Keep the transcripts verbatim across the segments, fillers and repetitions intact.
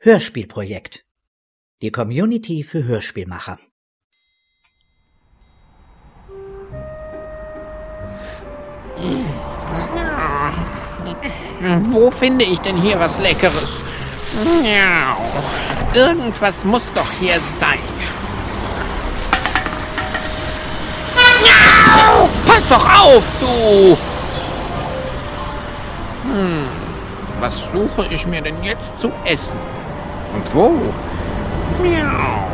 Hörspielprojekt. Die Community für Hörspielmacher. Wo finde ich denn hier was Leckeres? Irgendwas muss doch hier sein. Pass doch auf, du! Hm, was suche ich mir denn jetzt zu essen? Und wo? Miau.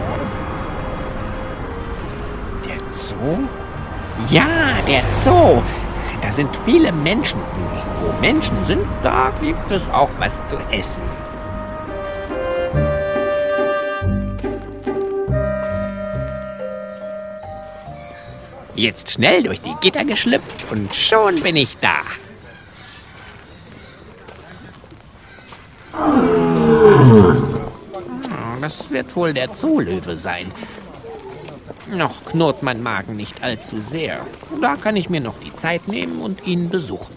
Der Zoo? Ja, der Zoo. Da sind viele Menschen. Und wo Menschen sind, da gibt es auch was zu essen. Jetzt schnell durch die Gitter geschlüpft und schon bin ich da. Das wird wohl der Zoolöwe sein. Noch knurrt mein Magen nicht allzu sehr. Da kann ich mir noch die Zeit nehmen und ihn besuchen.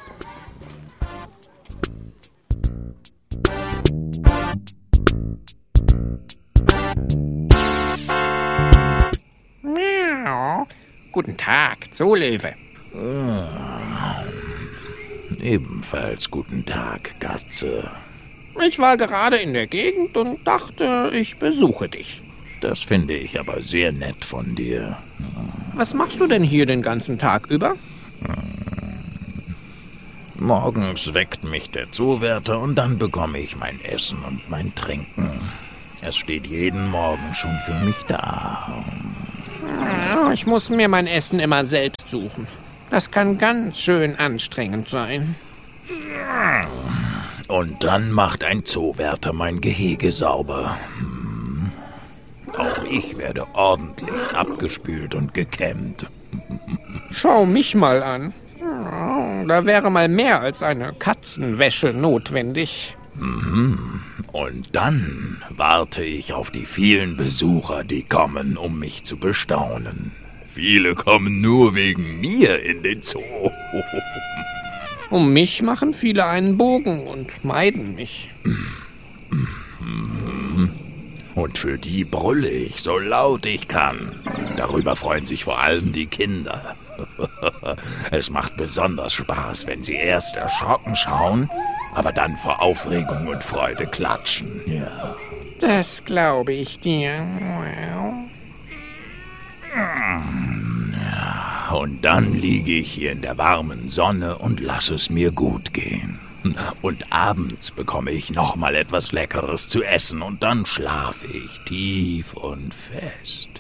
Miau. Guten Tag, Zoolöwe. Ah, ebenfalls guten Tag, Katze. Ich war gerade in der Gegend und dachte, ich besuche dich. Das finde ich aber sehr nett von dir. Was machst du denn hier den ganzen Tag über? Morgens weckt mich der Zoowärter und dann bekomme ich mein Essen und mein Trinken. Es steht jeden Morgen schon für mich da. Ich muss mir mein Essen immer selbst suchen. Das kann ganz schön anstrengend sein. Und dann macht ein Zoowärter mein Gehege sauber. Auch ich werde ordentlich abgespült und gekämmt. Schau mich mal an. Da wäre mal mehr als eine Katzenwäsche notwendig. Und dann warte ich auf die vielen Besucher, die kommen, um mich zu bestaunen. Viele kommen nur wegen mir in den Zoo. Um mich machen viele einen Bogen und meiden mich. Und für die brülle ich so laut ich kann. Darüber freuen sich vor allem die Kinder. Es macht besonders Spaß, wenn sie erst erschrocken schauen, aber dann vor Aufregung und Freude klatschen. Ja. Das glaube ich dir. Und dann liege ich hier in der warmen Sonne und lasse es mir gut gehen. Und abends bekomme ich noch mal etwas Leckeres zu essen und dann schlafe ich tief und fest.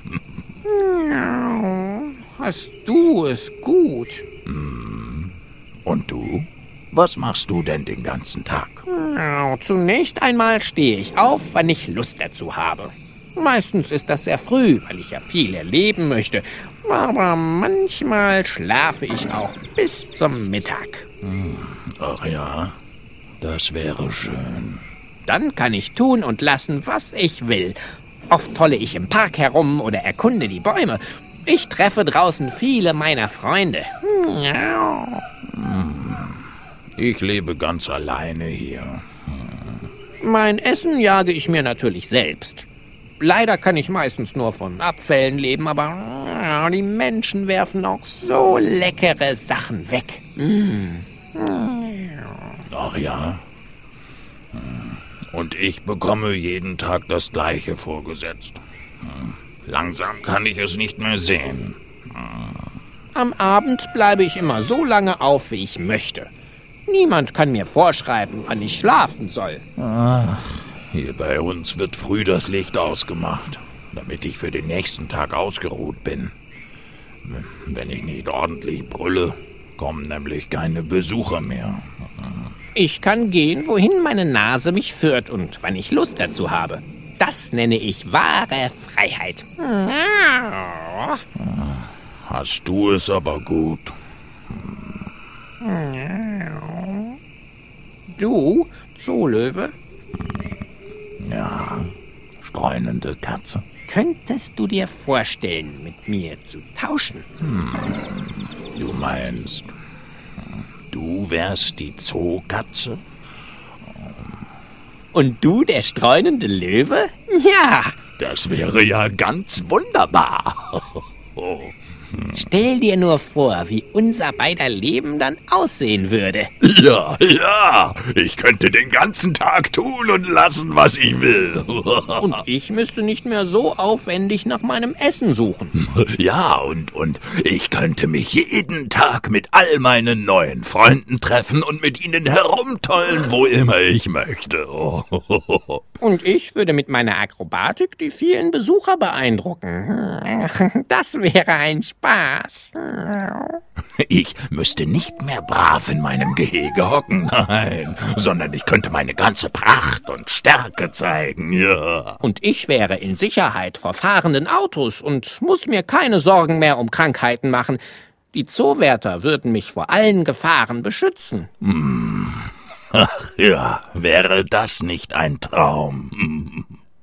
Hast du es gut? Und du? Was machst du denn den ganzen Tag? Zunächst einmal stehe ich auf, wann ich Lust dazu habe. Meistens ist das sehr früh, weil ich ja viel erleben möchte. Aber manchmal schlafe ich auch bis zum Mittag. Ach ja, das wäre schön. Dann kann ich tun und lassen, was ich will. Oft tolle ich im Park herum oder erkunde die Bäume. Ich treffe draußen viele meiner Freunde. Ich lebe ganz alleine hier. Mein Essen jage ich mir natürlich selbst. Leider kann ich meistens nur von Abfällen leben, aber die Menschen werfen auch so leckere Sachen weg. Mm. Ach ja. Und ich bekomme jeden Tag das Gleiche vorgesetzt. Langsam kann ich es nicht mehr sehen. Am Abend bleibe ich immer so lange auf, wie ich möchte. Niemand kann mir vorschreiben, wann ich schlafen soll. Ach, hier bei uns wird früh das Licht ausgemacht, damit ich für den nächsten Tag ausgeruht bin. Wenn ich nicht ordentlich brülle, kommen nämlich keine Besucher mehr. Ich kann gehen, wohin meine Nase mich führt und wann ich Lust dazu habe. Das nenne ich wahre Freiheit. Hast du es aber gut. Du, Zoolöwe? Ja, streunende Katze. Könntest du dir vorstellen, mit mir zu tauschen? Hm, du meinst, du wärst die Zookatze? Und du, der streunende Löwe? Ja! Das wäre ja ganz wunderbar. Stell dir nur vor, wie unser beider Leben dann aussehen würde. Ja, ja, ich könnte den ganzen Tag tun und lassen, was ich will. Und ich müsste nicht mehr so aufwendig nach meinem Essen suchen. Ja, und, und ich könnte mich jeden Tag mit all meinen neuen Freunden treffen und mit ihnen herumtollen, wo immer ich möchte. Und ich würde mit meiner Akrobatik die vielen Besucher beeindrucken. Das wäre ein Spaß. Ich müsste nicht mehr brav in meinem Gehege hocken, nein, sondern ich könnte meine ganze Pracht und Stärke zeigen, ja. Und ich wäre in Sicherheit vor fahrenden Autos und muss mir keine Sorgen mehr um Krankheiten machen. Die Zoowärter würden mich vor allen Gefahren beschützen. Hm. Ach ja, wäre das nicht ein Traum?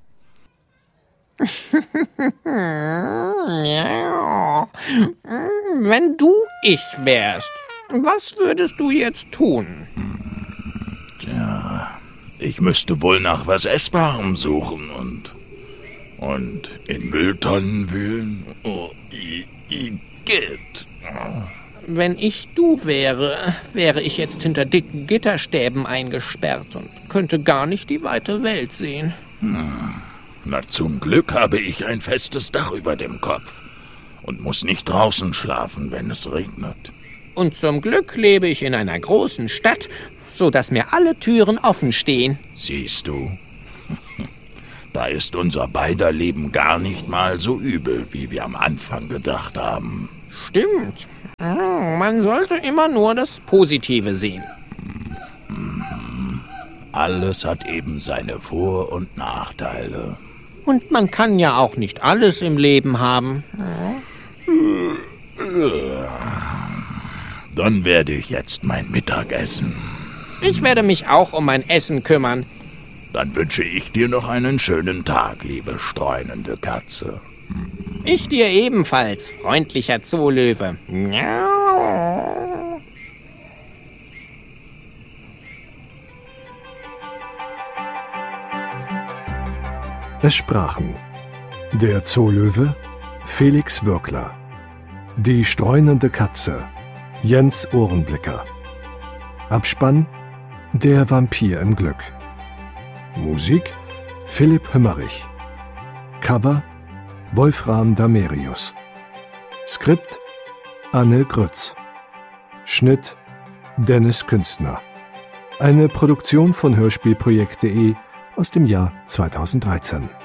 Ja. Wenn du ich wärst, was würdest du jetzt tun? Tja, ich müsste wohl nach was Essbarem suchen und, und in Mülltonnen wühlen. Oh, i, i, geht. Wenn ich du wäre, wäre ich jetzt hinter dicken Gitterstäben eingesperrt und könnte gar nicht die weite Welt sehen. Hm. Na, zum Glück habe ich ein festes Dach über dem Kopf und muss nicht draußen schlafen, wenn es regnet. Und zum Glück lebe ich in einer großen Stadt, so dass mir alle Türen offen stehen. Siehst du, da ist unser beider Leben gar nicht mal so übel, wie wir am Anfang gedacht haben. Stimmt. Man sollte immer nur das Positive sehen. Alles hat eben seine Vor- und Nachteile. Und man kann ja auch nicht alles im Leben haben. Dann werde ich jetzt mein Mittag essen. Ich werde mich auch um mein Essen kümmern. Dann wünsche ich dir noch einen schönen Tag, liebe streunende Katze. Ich dir ebenfalls, freundlicher Zoolöwe. Es sprachen der Zoolöwe Felix Würkler, die streunende Katze Jens Ohrenblicker, Abspann der Vampir im Glück, Musik Philipp Hümmerich, Cover Wolfram Damerius, Skript Anne Grütz, Schnitt Dennis Künstner. Eine Produktion von hörspielprojekt punkt de aus dem Jahr zweitausenddreizehn.